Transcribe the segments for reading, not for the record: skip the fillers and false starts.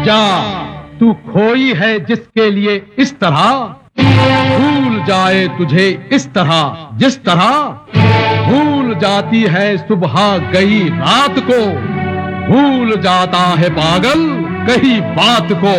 क्या तू खोई है जिसके लिए इस तरह भूल जाए तुझे इस तरह जिस तरह भूल जाती है सुबह गई रात को, भूल जाता है पागल कही बात को।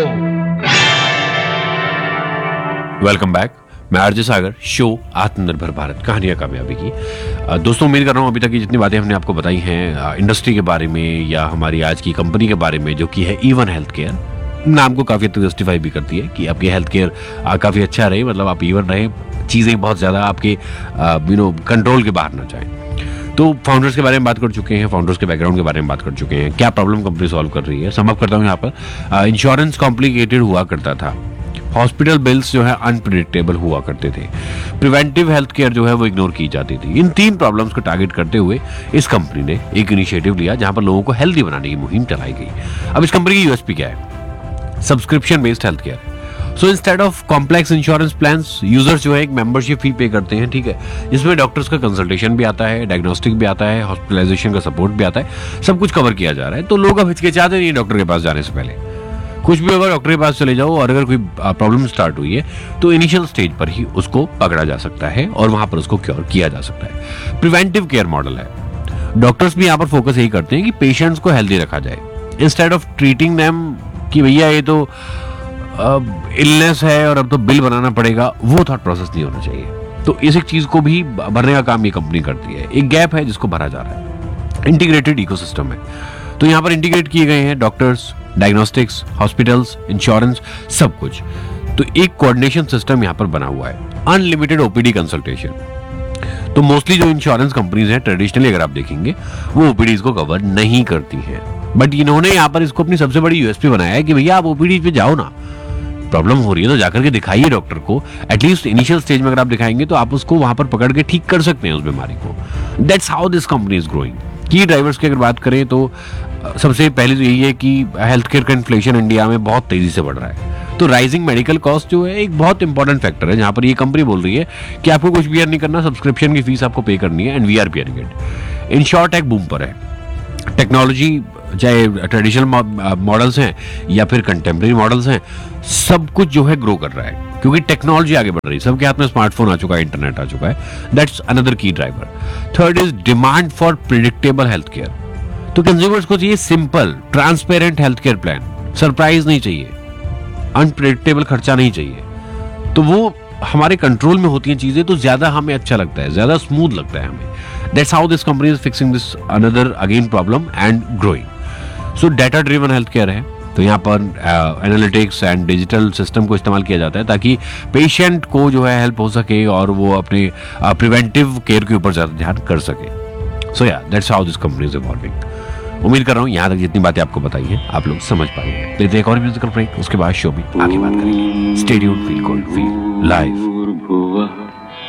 Welcome back. मैं आरजे सागर, शो आत्मनिर्भर भारत कहानियां कामयाबी की। दोस्तों, उम्मीद कर रहा हूं अभी तक की जितनी बातें हमने आपको बताई हैं इंडस्ट्री के बारे में या हमारी आज की कंपनी के बारे में, जो कि है ईवन हेल्थ केयर, नाम को काफी जस्टिफाई भी करती है कि आपकी हेल्थ केयर काफी अच्छा रहे, मतलब आप ईवन रहे, चीजें बहुत ज्यादा आपके कंट्रोल के बाहर ना जाए। तो फाउंडर्स के बारे में बात कर चुके हैं, फाउंडर्स के बैकग्राउंड के बारे में बात कर चुके हैं, क्या प्रॉब्लम कंपनी सॉल्व कर रही है। समअप करता हूँ यहाँ पर, इंश्योरेंस कॉम्प्लिकेटेड हुआ करता था, हॉस्पिटल बिल्स जो है अनप्रिडिक्टेबल हुआ करते थे, प्रिवेंटिव हेल्थ केयर जो है वो इग्नोर की जाती थी। इन 3 प्रॉब्लम्स को टारगेट करते हुए इस कंपनी ने एक इनिशिएटिव लिया जहां पर लोगों को हेल्दी बनाने की मुहिम चलाई गई। अब इस कंपनी की यूएसपी क्या है? Subscription based health care. So instead of complex insurance plans, users जो है एक मेंबरशिप फी पे करते हैं, ठीक है, जिसमें डॉक्टर्स का कंसल्टेशन भी आता है, डायग्नोस्टिक भी आता है, हॉस्पिटलाइजेशन का सपोर्ट भी आता है, सब कुछ कवर किया जा रहा है। तो लोग अब हिचकिचाते नहीं डॉक्टर के पास जाने से पहले। कुछ भी अगर डॉक्टर के पास चले जाओ और अगर कोई प्रॉब्लम स्टार्ट हुई है तो इनिशियल स्टेज पर ही उसको पकड़ा जा सकता है और वहां पर उसको क्योर किया जा सकता है। प्रिवेंटिव केयर मॉडल है। डॉक्टर्स भी यहाँ पर फोकस यही करते हैं कि पेशेंट्स को हेल्दी रखा जाए, इंस्टेड ऑफ ट्रीटिंग देम कि भैया ये तो इलनेस है और अब तो बिल बनाना पड़ेगा, वो थॉट प्रोसेस नहीं होना चाहिए। तो इस एक चीज को भी भरने का काम ये कंपनी करती है। एक गैप है जिसको भरा जा रहा है। इंटीग्रेटेड इकोसिस्टम है, तो यहाँ पर इंटीग्रेट किए गए हैं डॉक्टर्स, डायग्नोस्टिक्स, हॉस्पिटल्स, इंश्योरेंस, सब कुछ। तो एक कोऑर्डिनेशन सिस्टम यहाँ पर बना हुआ है। Unlimited OPD consultation. तो मोस्टली जो इंश्योरेंस कंपनीज हैं ट्रेडिशनली अगर आप देखेंगे वो ओपीडीज को कवर नहीं करती हैं, बट इन्होंने यहाँ पर इसको अपनी सबसे बड़ी यूएसपी बनाया है कि भैया आप ओपीडी पे जाओ ना, प्रॉब्लम हो रही है तो जाकर के दिखाइए डॉक्टर को। एटलीस्ट इनिशियल स्टेज में अगर आप दिखाएंगे तो आप उसको वहां पर पकड़ के ठीक कर सकते हैं उस बीमारी को। That's how this company is growing. की ड्राइवर्स की अगर बात करें तो सबसे पहले तो यही है कि हेल्थ केयर का इन्फ्लेशन इंडिया में बहुत तेजी से बढ़ रहा है। तो राइजिंग मेडिकल कॉस्ट जो है एक बहुत इंपॉर्टेंट फैक्टर है, जहां पर ये कंपनी बोल रही है कि आपको कुछ भी नहीं करना, सब्सक्रिप्शन की फीस आपको पे करनी है, and we are paying it. In short एक बूम पर है। टेक्नोलॉजी, चाहे ट्रेडिशनल मॉडल्स हैं या फिर कंटेम्प्रेरी मॉडल्स हैं, सब कुछ जो है ग्रो कर रहा है क्योंकि टेक्नोलॉजी आगे बढ़ रही है। सबके हाथ में स्मार्टफोन आ चुका है, इंटरनेट आ चुका है। दैट्स अनदर की driver. Third is demand for predictable health care. तो कंज्यूमर्स को चाहिए simple transparent health care plan, surprise नहीं चाहिए, अनप्रिडिक्टेबल खर्चा नहीं चाहिए। तो वो हमारे कंट्रोल में होती हैं चीजें तो ज्यादा हमें अच्छा लगता है, ज्यादा स्मूथ लगता है हमें। That's how this company is fixing this another again problem and growing. So data driven health care है, तो यहाँ पर एनालिटिक्स एंड डिजिटल सिस्टम को इस्तेमाल किया जाता है ताकि पेशेंट को जो है हेल्प हो सके और वो अपने प्रिवेंटिव केयर के ऊपर ज्यादा ध्यान कर सके। सो या that's how this company is evolving. उम्मीद कर रहा हूँ यहाँ तक जितनी बातें आपको बताई है आप लोग समझ पाएंगे। लेते हैं एक और म्यूजिकल ब्रेक, उसके बाद शो भी आगे बात करेंगे। Stay tuned, feel good, feel live.